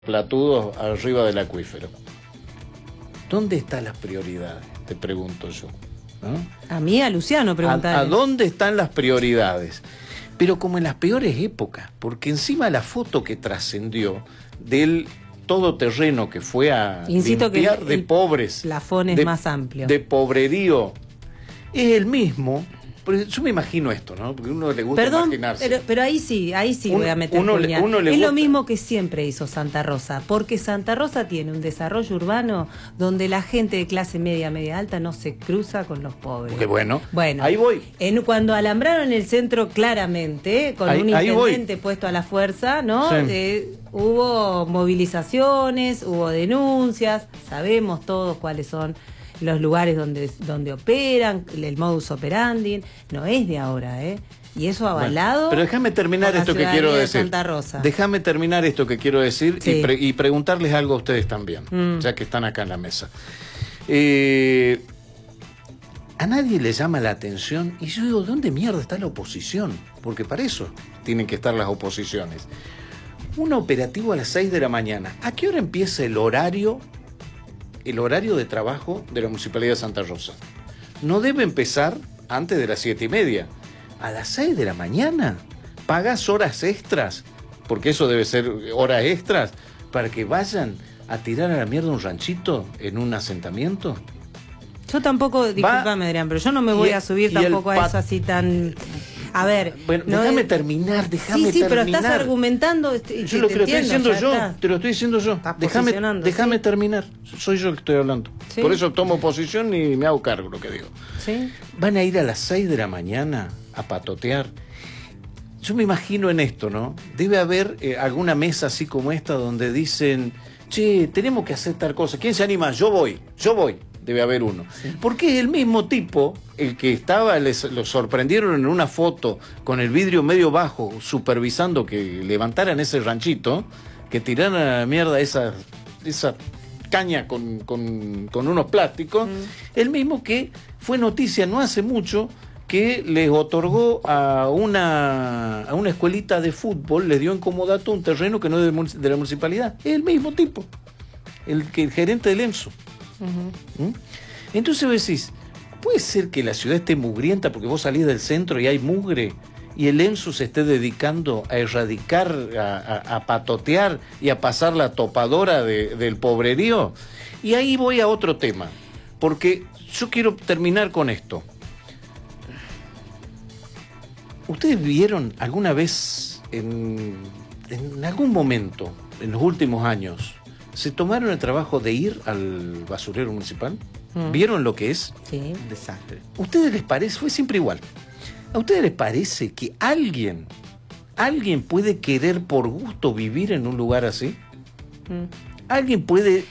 platudos arriba del acuífero. ¿Dónde están las prioridades? Te pregunto yo, ¿no? A mí, a Luciano, preguntarle. ¿A dónde están las prioridades? Pero como en las peores épocas, porque encima la foto que trascendió del todoterreno que fue a limpiar de pobres, plafón es más amplio, de pobrerío, es el mismo. Yo me imagino esto, ¿no? Porque uno le gusta imaginarse. Pero ahí sí voy a meter puñal. Es lo mismo que siempre hizo Santa Rosa, porque Santa Rosa tiene un desarrollo urbano donde la gente de clase media, media alta no se cruza con los pobres. Qué bueno, ahí voy. Cuando alambraron el centro claramente, con un intendente puesto a la fuerza, ¿no? Sí. Hubo movilizaciones, hubo denuncias, sabemos todos cuáles son los lugares donde operan, el modus operandi, no es de ahora, y eso avalado. Pero déjame terminar esto que quiero decir. Santa Rosa. Déjame terminar esto que quiero decir, sí. y preguntarles algo a ustedes también, ya que están acá en la mesa. A nadie le llama la atención, y yo digo, ¿dónde mierda está la oposición? Porque para eso tienen que estar las oposiciones. Un operativo a las 6 de la mañana. ¿A qué hora empieza el horario de trabajo de la Municipalidad de Santa Rosa? No debe empezar antes de las 7:30. A las 6 de la mañana. ¿Pagas horas extras? Porque eso debe ser horas extras para que vayan a tirar a la mierda un ranchito en un asentamiento. Yo tampoco, discúlpame Adrián, pero yo no me voy a subir tampoco a eso así tan... A ver, bueno, déjame terminar, Sí, pero estás argumentando. Yo lo que lo estoy diciendo yo, te lo estoy diciendo yo. Déjame terminar. Soy yo que estoy hablando. ¿Sí? Por eso tomo posición y me hago cargo de lo que digo. ¿Sí? Van a ir a las 6 de la mañana a patotear. Yo me imagino en esto, ¿no? Debe haber alguna mesa así como esta donde dicen, che, tenemos que hacer tal cosa. ¿Quién se anima? Yo voy. Debe haber uno. Sí. Porque es el mismo tipo, el que estaba, lo sorprendieron en una foto con el vidrio medio bajo, supervisando que levantaran ese ranchito, que tiraran a la mierda esa caña con unos plásticos, el mismo que fue noticia no hace mucho, que les otorgó a una escuelita de fútbol, les dio en comodato un terreno que no es de la municipalidad. Es el mismo tipo, el gerente del ENSO. Entonces vos decís, puede ser que la ciudad esté mugrienta porque vos salís del centro y hay mugre y el ENSO se esté dedicando a erradicar, a patotear y a pasar la topadora del pobrerío. Y ahí voy a otro tema, porque yo quiero terminar con esto. ¿Ustedes vieron alguna vez en algún momento en los últimos años se tomaron el trabajo de ir al basurero municipal? ¿Vieron lo que es? Sí. Un desastre. ¿A ustedes les parece? Fue siempre igual. ¿A ustedes les parece que alguien puede querer por gusto vivir en un lugar así? ¿Alguien puede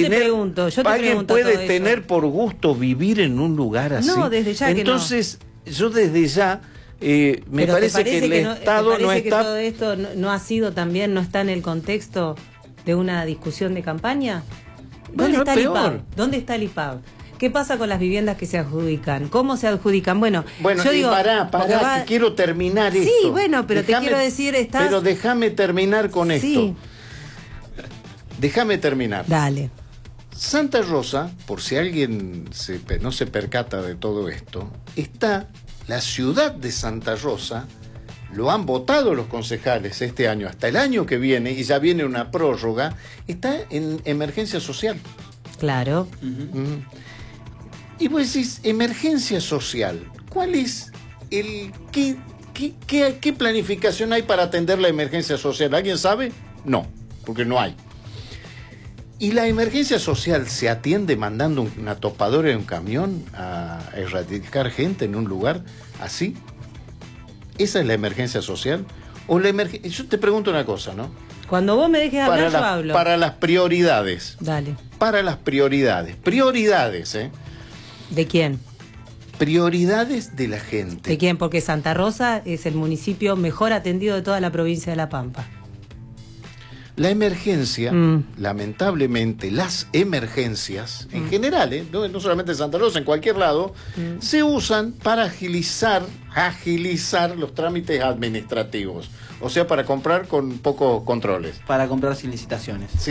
tener por gusto vivir en un lugar así? No, desde ya Entonces, que no. Yo desde ya me parece que el Estado no está... que todo esto no ha sido también, no está en el contexto de una discusión de campaña. ¿Dónde está el IPAB? ¿Dónde está el IPAB? ¿Qué pasa con las viviendas que se adjudican? ¿Cómo se adjudican? Bueno, yo digo, pará, que quiero terminar esto. Sí, bueno, pero te quiero decir, Pero déjame terminar con esto. Déjame terminar. Dale. Santa Rosa, por si alguien no se percata de todo esto, está la ciudad de Santa Rosa. Lo han votado los concejales este año, hasta el año que viene, y ya viene una prórroga, está en emergencia social. Claro. Y vos decís, emergencia social, ¿cuál es qué planificación hay para atender la emergencia social? ¿Alguien sabe? No, porque no hay. ¿Y la emergencia social se atiende mandando una topadora en un camión a erradicar gente en un lugar así? ¿Esa es la emergencia social? ¿O yo te pregunto una cosa, ¿no? Cuando vos me dejes hablar, yo hablo. Para las prioridades. Dale. Para las prioridades. Prioridades, ¿eh? ¿De quién? Prioridades de la gente. ¿De quién? Porque Santa Rosa es el municipio mejor atendido de toda la provincia de La Pampa. La emergencia, lamentablemente, las emergencias, en general, no solamente en Santa Rosa, en cualquier lado, se usan para agilizar los trámites administrativos. O sea, para comprar con pocos controles. Para comprar sin licitaciones.